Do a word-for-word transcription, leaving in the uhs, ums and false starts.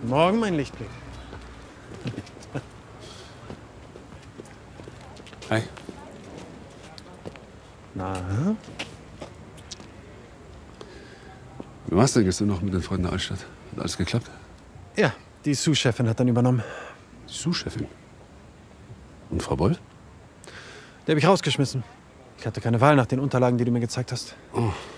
Morgen, mein Lichtblick. Hi. Na? Wie war's denn gestern noch mit den Freunden der Altstadt? Hat alles geklappt? Ja, die Sous-Chefin hat dann übernommen. Die Sous-Chefin? Und Frau Boll? Die habe ich rausgeschmissen. Ich hatte keine Wahl nach den Unterlagen, die du mir gezeigt hast. Oh.